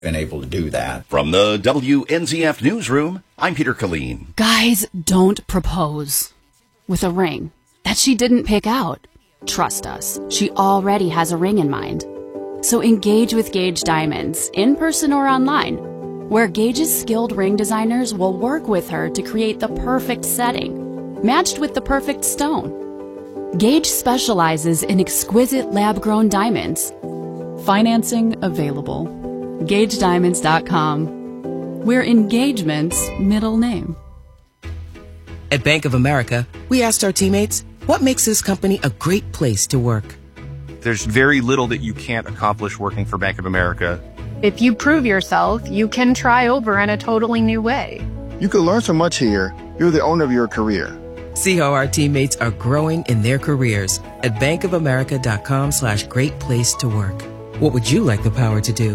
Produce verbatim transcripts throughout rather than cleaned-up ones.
been able to do that. From the W N Z F newsroom, I'm Peter Killeen. Guys, don't propose with a ring that she didn't pick out. Trust us, she already has a ring in mind. So engage with Gage Diamonds, in person or online, where Gage's skilled ring designers will work with her to create the perfect setting, matched with the perfect stone. Gage specializes in exquisite lab-grown diamonds. Financing available. Gage Diamonds dot com. We're engagement's middle name. At Bank of America, we asked our teammates, what makes this company a great place to work? There's very little that you can't accomplish working for Bank of America. If you prove yourself, you can try over in a totally new way. You can learn so much here. You're the owner of your career. See how our teammates are growing in their careers at bankofamerica.com slash great place to work. What would you like the power to do?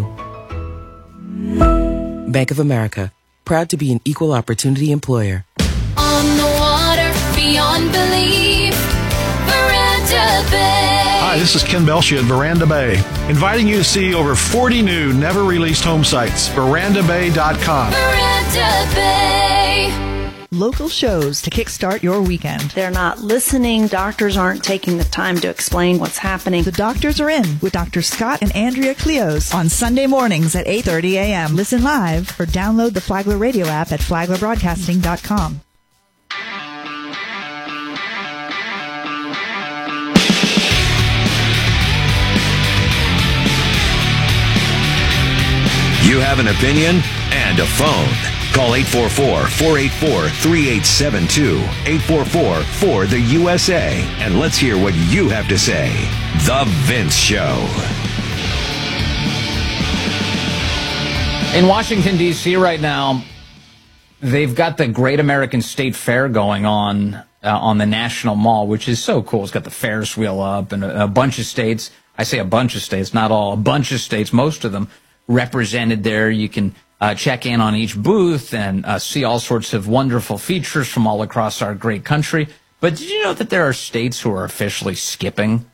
Bank of America, proud to be an equal opportunity employer. On the water, beyond belief, Veranda Bay. Hi, this is Ken Belshia at Veranda Bay, inviting you to see over forty new, never-released home sites. veranda bay dot com. Veranda Bay. Local shows to kickstart your weekend. They're not listening. Doctors aren't taking the time to explain what's happening. The Doctors Are In with Doctor Scott and Andrea Cleos on Sunday mornings at eight thirty a.m. Listen live or download the Flagler Radio app at flagler broadcasting dot com. You have an opinion and a phone. Call eight four four, four eight four, three eight seven two, eight four four, four the U S A, and let's hear what you have to say. The Vince Show. In Washington, D C right now, they've got the Great American State Fair going on uh, on the National Mall, which is so cool. It's got the Ferris wheel up and a, a bunch of states. I say a bunch of states, not all, a bunch of states, most of them represented there. You can uh, check in on each booth and uh, see all sorts of wonderful features from all across our great country. But did you know that there are states who are officially skipping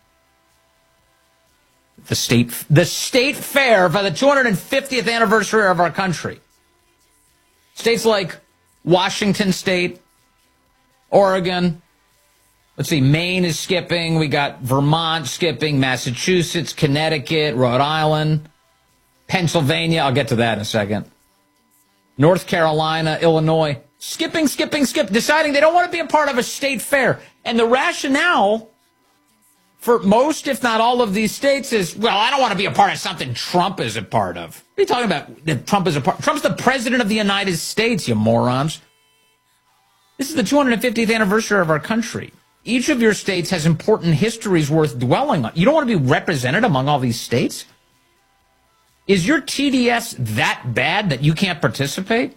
the state the state fair for the two hundred fiftieth anniversary of our country? States like Washington State, Oregon, let's see, Maine is skipping. We got Vermont skipping, Massachusetts, Connecticut, Rhode Island, Pennsylvania, I'll get to that in a second. North Carolina, Illinois, skipping, skipping, skip, deciding they don't want to be a part of a state fair. And the rationale for most, if not all of these states is, well, I don't want to be a part of something Trump is a part of. What are you talking about? That Trump is a part? Trump's the president of the United States, you morons. This is the two hundred fiftieth anniversary of our country. Each of your states has important histories worth dwelling on. You don't want to be represented among all these states? Is your T D S that bad that you can't participate?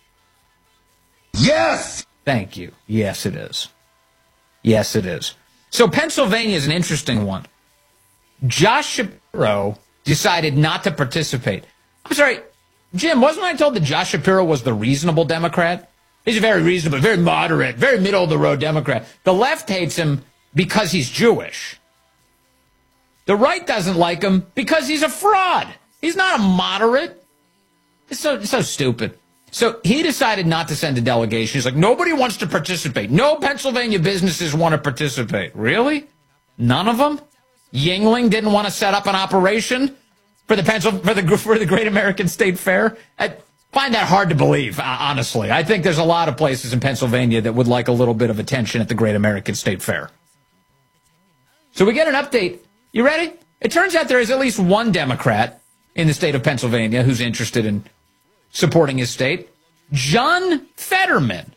Yes! Thank you. Yes, it is. Yes, it is. So Pennsylvania is an interesting one. Josh Shapiro decided not to participate. I'm sorry, Jim, wasn't I told that Josh Shapiro was the reasonable Democrat? He's a very reasonable, very moderate, very middle-of-the-road Democrat. The left hates him because he's Jewish. The right doesn't like him because he's a fraud. He's not a moderate. It's so, it's so stupid. So he decided not to send a delegation. He's like, nobody wants to participate. No Pennsylvania businesses want to participate. Really? None of them? Yingling didn't want to set up an operation for the Pencil for the for the Great American State Fair? I find that hard to believe, honestly. I think there's a lot of places in Pennsylvania that would like a little bit of attention at the Great American State Fair. So we get an update. You ready? It turns out there is at least one Democrat in the state of Pennsylvania who's interested in supporting his state. John Fetterman.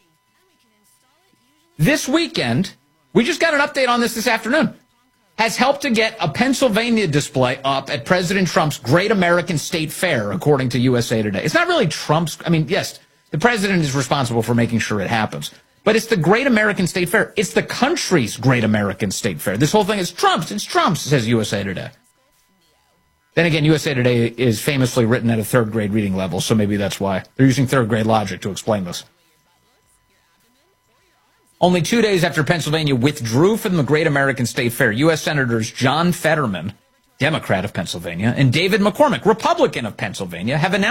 This weekend, we just got an update on this this afternoon, has helped to get a Pennsylvania display up at President Trump's Great American State Fair, according to U S A Today. It's not really Trump's. I mean, yes, the president is responsible for making sure it happens. But it's the Great American State Fair. It's the country's Great American State Fair. This whole thing is Trump's. It's Trump's, says U S A Today. Then again, U S A Today is famously written at a third grade reading level, so maybe that's why. They're using third grade logic to explain this. Only two days after Pennsylvania withdrew from the Great American State Fair, U S Senators John Fetterman, Democrat of Pennsylvania, and David McCormick, Republican of Pennsylvania, have announced